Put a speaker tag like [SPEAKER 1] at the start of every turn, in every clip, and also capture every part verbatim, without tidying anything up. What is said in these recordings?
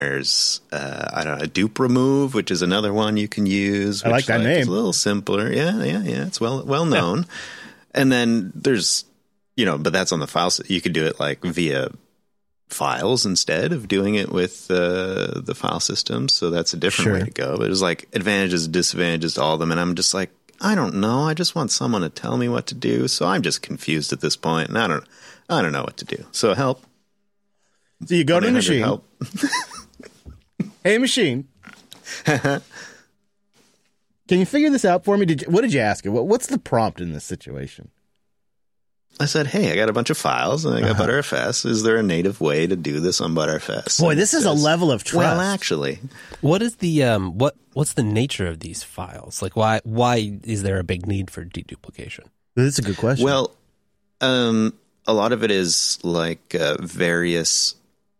[SPEAKER 1] There's, uh, I don't know, dupe remove, which is another one you can use. Which
[SPEAKER 2] I like that
[SPEAKER 1] like,
[SPEAKER 2] name.
[SPEAKER 1] It's a little simpler. Yeah, yeah, yeah. It's well well known. Yeah. And then there's, you know, but that's on the file. You could do it like via files instead of doing it with uh, the file system. So that's a different
[SPEAKER 2] Sure.
[SPEAKER 1] way to go. But there's like advantages, disadvantages to all of them. And I'm just like, I don't know. I just want someone to tell me what to do. So I'm just confused at this point, and I don't, I don't know what to do. So help.
[SPEAKER 2] So you go to the machine.
[SPEAKER 1] Help.
[SPEAKER 2] Hey, machine. Can you figure this out for me? Did you, what did you ask it? What, what's the prompt in this situation?
[SPEAKER 1] I said, hey, I got a bunch of files and I got uh-huh. ButterFS. Is there a native way to do this on ButterFS?
[SPEAKER 2] Boy, this is a level of trust.
[SPEAKER 1] Well, actually.
[SPEAKER 3] What is the um what what's the nature of these files? Like why why is there a big need for deduplication?
[SPEAKER 2] That's a good question.
[SPEAKER 1] Well, um a lot of it is like uh, various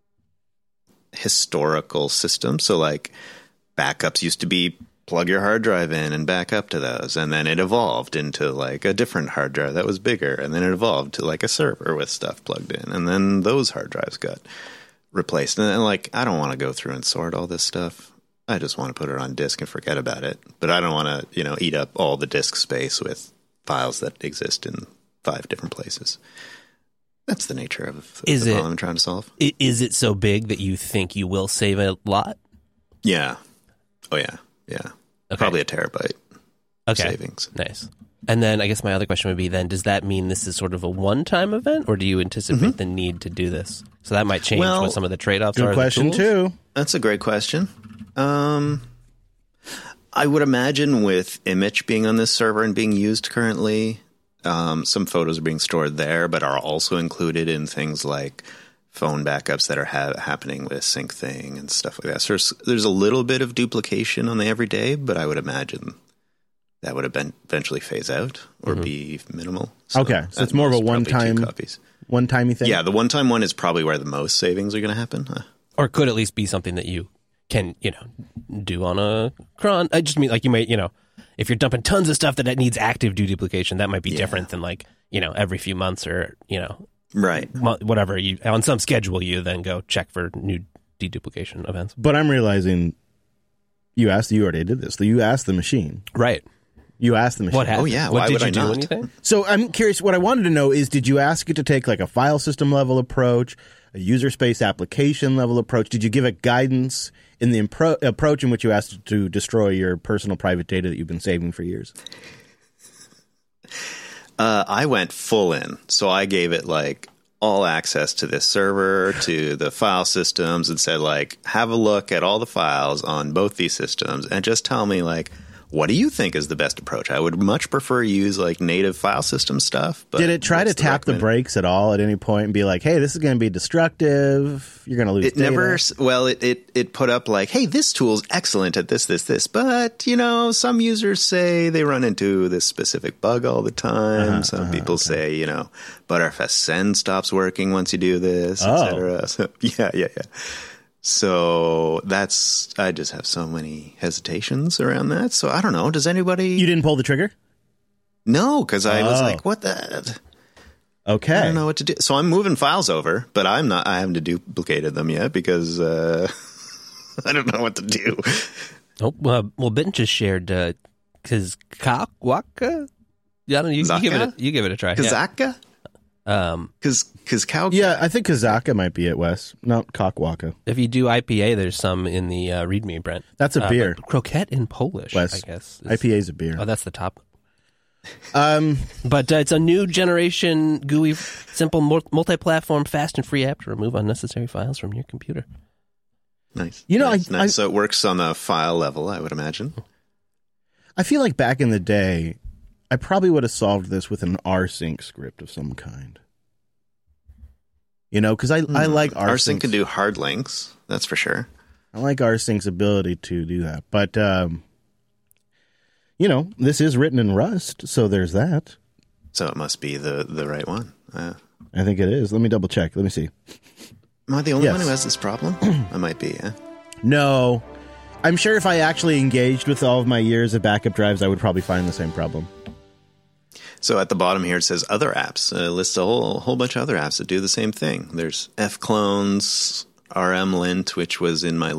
[SPEAKER 1] historical systems. So like backups used to be plug your hard drive in and back up to those. And then it evolved into like a different hard drive that was bigger. And then it evolved to like a server with stuff plugged in. And then those hard drives got replaced. And then like, I don't want to go through and sort all this stuff. I just want to put it on disk and forget about it. But I don't want to, you know, eat up all the disk space with files that exist in five different places. That's the nature of the,
[SPEAKER 3] is
[SPEAKER 1] the
[SPEAKER 3] it,
[SPEAKER 1] problem I'm trying to solve.
[SPEAKER 3] Is it so big that you think you will save a lot?
[SPEAKER 1] Yeah. Oh, yeah. Yeah. Okay. Probably a terabyte
[SPEAKER 3] okay.
[SPEAKER 1] savings.
[SPEAKER 3] Nice. And then I guess my other question would be then, does that mean this is sort of a one-time event, or do you anticipate mm-hmm. the need to do this? So that might change well, what some of the trade-offs
[SPEAKER 2] good
[SPEAKER 3] are.
[SPEAKER 2] Good question, too.
[SPEAKER 1] That's a great question. Um, I would imagine with image being on this server and being used currently, um, some photos are being stored there, but are also included in things like phone backups that are ha- happening with SyncThing and stuff like that. So there's, there's a little bit of duplication on the everyday, but I would imagine that would have been eventually phase out or mm-hmm. be minimal.
[SPEAKER 2] So okay, so it's more of a one-time, one-timey thing?
[SPEAKER 1] Yeah, the one-time one is probably where the most savings are going to happen. Huh.
[SPEAKER 3] Or could at least be something that you can, you know, do on a cron. I just mean like you may, you know, if you're dumping tons of stuff that needs active deduplication, that might be yeah. different than like, you know, every few months or, you know,
[SPEAKER 1] right.
[SPEAKER 3] whatever you on some schedule you then go check for new deduplication events.
[SPEAKER 2] But I'm realizing you asked you already did this. So you asked the machine.
[SPEAKER 3] Right.
[SPEAKER 2] You asked the machine.
[SPEAKER 3] What happened?
[SPEAKER 1] Oh yeah,
[SPEAKER 3] what
[SPEAKER 1] why
[SPEAKER 3] did
[SPEAKER 1] would
[SPEAKER 3] you
[SPEAKER 1] I
[SPEAKER 3] do
[SPEAKER 1] not?
[SPEAKER 3] Anything?
[SPEAKER 2] So I'm curious, what I wanted to know is, did you ask it to take like a file system level approach, a user space application level approach? Did you give it guidance in the impro- approach in which you asked it to destroy your personal private data that you've been saving for years?
[SPEAKER 1] Uh, I went full in. So I gave it like all access to this server, to the file systems, and said like, have a look at all the files on both these systems and just tell me like, what do you think is the best approach? I would much prefer use like native file system stuff. But
[SPEAKER 2] did it try to tap the brakes at all at any point and be like, hey, this is going to be destructive. You're going to lose
[SPEAKER 1] it
[SPEAKER 2] data?
[SPEAKER 1] Never, well, it, it, it put up like, hey, this tool's excellent at this, this, this. But, you know, some users say they run into this specific bug all the time. Uh-huh, some uh-huh, people okay. say, you know, ButterFS send stops working once you do this,
[SPEAKER 2] oh.
[SPEAKER 1] et cetera. So, yeah, yeah, yeah. So that's, I just have so many hesitations around that. So I don't know. Does anybody?
[SPEAKER 2] You didn't pull the trigger?
[SPEAKER 1] No, because I
[SPEAKER 2] oh.
[SPEAKER 1] was like, what the?
[SPEAKER 2] Okay.
[SPEAKER 1] I don't know what to do. So I'm moving files over, but I'm not, I haven't duplicated them yet because uh, I don't know what to do.
[SPEAKER 3] Oh, uh, well, Ben just shared uh, Kazakawaka. Yeah, I don't know. You, you, give it a, you give it a try.
[SPEAKER 1] Kazaka?
[SPEAKER 3] Yeah. Um,
[SPEAKER 1] Cause, cause cow.
[SPEAKER 2] Yeah, I think Kazaka might be it, Wes. Not Kakwaka.
[SPEAKER 3] If you do I P A, there's some in the uh, README, Brent.
[SPEAKER 2] That's a
[SPEAKER 3] uh,
[SPEAKER 2] beer.
[SPEAKER 3] Croquette in Polish,
[SPEAKER 2] Wes,
[SPEAKER 3] I guess. Is,
[SPEAKER 2] I P A is a beer.
[SPEAKER 3] Oh, that's the top.
[SPEAKER 2] Um,
[SPEAKER 3] but uh, it's a new generation G U I, simple, multi-platform, fast and free app to remove unnecessary files from your computer.
[SPEAKER 1] Nice.
[SPEAKER 2] You know,
[SPEAKER 1] nice,
[SPEAKER 2] I,
[SPEAKER 1] nice.
[SPEAKER 2] I,
[SPEAKER 1] so it works on a file level, I would imagine.
[SPEAKER 2] I feel like back in the day, I probably would have solved this with an rsync script of some kind. You know, because I, mm. I like rsync.
[SPEAKER 1] Rsync can do hard links, that's for sure.
[SPEAKER 2] I like rsync's ability to do that. But, um, you know, this is written in Rust, so there's that.
[SPEAKER 1] So it must be the, the right one. Uh,
[SPEAKER 2] I think it is. Let me double check. Let me see.
[SPEAKER 1] Am I the only
[SPEAKER 2] yes.
[SPEAKER 1] one who has this problem? I might be, yeah.
[SPEAKER 2] No. I'm sure if I actually engaged with all of my years of backup drives, I would probably find the same problem.
[SPEAKER 1] So at the bottom here, it says other apps. It lists a whole, whole bunch of other apps that do the same thing. There's fclones, R M lint, which was in my